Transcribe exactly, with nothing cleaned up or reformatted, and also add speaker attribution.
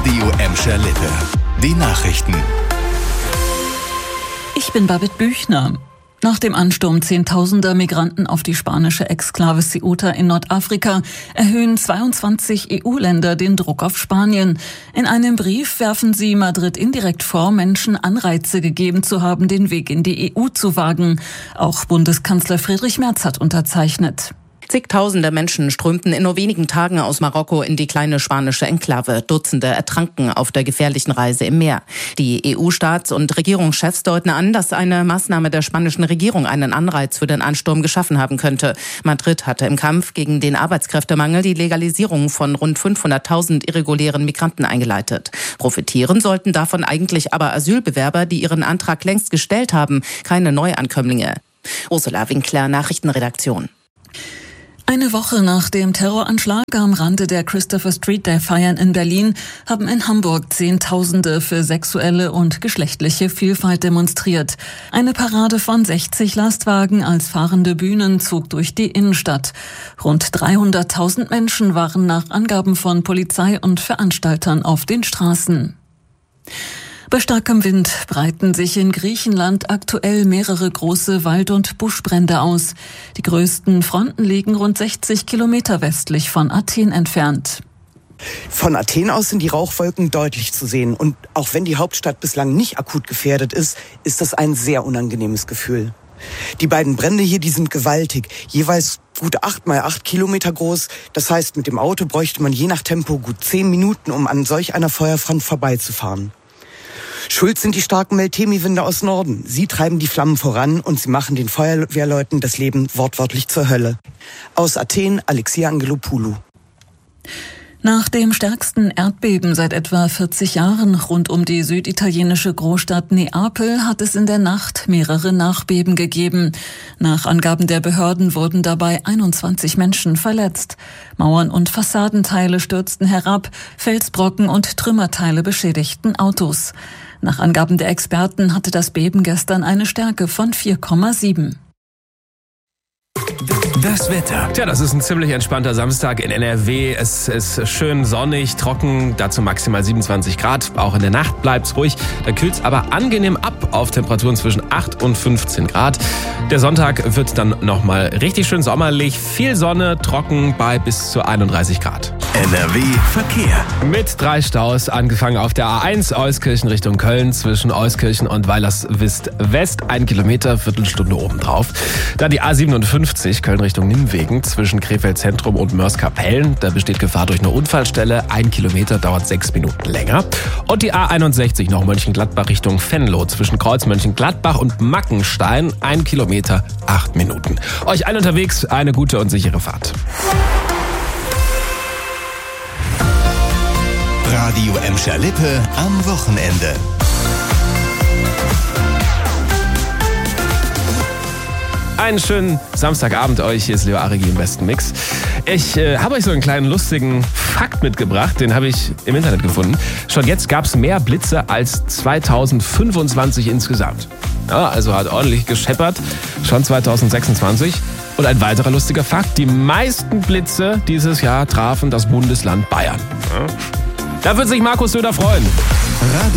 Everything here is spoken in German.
Speaker 1: Radio Emscher Lippe. Die Nachrichten.
Speaker 2: Ich bin Babette Büchner. Nach dem Ansturm zehntausender Migranten auf die spanische Exklave Ceuta in Nordafrika erhöhen zweiundzwanzig E U-Länder den Druck auf Spanien. In einem Brief werfen sie Madrid indirekt vor, Menschen Anreize gegeben zu haben, den Weg in die E U zu wagen. Auch Bundeskanzler Friedrich Merz hat unterzeichnet.
Speaker 3: Zigtausende Menschen strömten in nur wenigen Tagen aus Marokko in die kleine spanische Enklave. Dutzende ertranken auf der gefährlichen Reise im Meer. Die E U-Staats- und Regierungschefs deuten an, dass eine Maßnahme der spanischen Regierung einen Anreiz für den Ansturm geschaffen haben könnte. Madrid hatte im Kampf gegen den Arbeitskräftemangel die Legalisierung von rund fünfhunderttausend irregulären Migranten eingeleitet. Profitieren sollten davon eigentlich aber Asylbewerber, die ihren Antrag längst gestellt haben, keine Neuankömmlinge. Ursula Winkler, Nachrichtenredaktion.
Speaker 2: Eine Woche nach dem Terroranschlag am Rande der Christopher Street Day Feiern in Berlin haben in Hamburg Zehntausende für sexuelle und geschlechtliche Vielfalt demonstriert. Eine Parade von sechzig Lastwagen als fahrende Bühnen zog durch die Innenstadt. Rund dreihunderttausend Menschen waren nach Angaben von Polizei und Veranstaltern auf den Straßen. Bei starkem Wind breiten sich in Griechenland aktuell mehrere große Wald- und Buschbrände aus. Die größten Fronten liegen rund sechzig Kilometer westlich von Athen entfernt.
Speaker 4: Von Athen aus sind die Rauchwolken deutlich zu sehen. Und auch wenn die Hauptstadt bislang nicht akut gefährdet ist, ist das ein sehr unangenehmes Gefühl. Die beiden Brände hier, die sind gewaltig, jeweils gut acht mal acht Kilometer groß. Das heißt, mit dem Auto bräuchte man je nach Tempo gut zehn Minuten, um an solch einer Feuerfront vorbeizufahren. Schuld sind die starken Meltemi-Winde aus Norden. Sie treiben die Flammen voran und sie machen den Feuerwehrleuten das Leben wortwörtlich zur Hölle. Aus Athen, Alexia Angelopoulou.
Speaker 2: Nach dem stärksten Erdbeben seit etwa vierzig Jahren rund um die süditalienische Großstadt Neapel hat es in der Nacht mehrere Nachbeben gegeben. Nach Angaben der Behörden wurden dabei einundzwanzig Menschen verletzt. Mauern und Fassadenteile stürzten herab, Felsbrocken und Trümmerteile beschädigten Autos. Nach Angaben der Experten hatte das Beben gestern eine Stärke von vier Komma sieben.
Speaker 1: Das Wetter.
Speaker 5: Tja, das ist ein ziemlich entspannter Samstag in N R W. Es ist schön sonnig, trocken, dazu maximal siebenundzwanzig Grad. Auch in der Nacht bleibt's ruhig. Da kühlt's aber angenehm ab auf Temperaturen zwischen acht und fünfzehn Grad. Der Sonntag wird dann nochmal richtig schön sommerlich. Viel Sonne, trocken bei bis zu einunddreißig Grad.
Speaker 1: N R W Verkehr.
Speaker 5: Mit drei Staus, angefangen auf der A eins Euskirchen Richtung Köln zwischen Euskirchen und Weilerswist West. Ein Kilometer, Viertelstunde obendrauf. Dann die A siebenundfünfzig Köln Richtung Nimwegen zwischen Krefeld Zentrum und Mörs-Kapellen. Da besteht Gefahr durch eine Unfallstelle. Ein Kilometer dauert sechs Minuten länger. Und die A einundsechzig noch Mönchengladbach Richtung Venlo zwischen Kreuz Mönchengladbach und Mackenstein. Ein Kilometer, acht Minuten. Euch allen unterwegs eine gute und sichere Fahrt.
Speaker 1: Radio Emscher Lippe am Wochenende.
Speaker 5: Einen schönen Samstagabend euch. Hier ist Leo Arigi im besten Mix. Ich äh, habe euch so einen kleinen lustigen Fakt mitgebracht. Den habe ich im Internet gefunden. Schon jetzt gab es mehr Blitze als zweitausendfünfundzwanzig insgesamt. Ja, also hat ordentlich gescheppert. Schon zweitausendsechsundzwanzig. Und ein weiterer lustiger Fakt. Die meisten Blitze dieses Jahr trafen das Bundesland Bayern. Ja. Da wird sich Markus Söder freuen.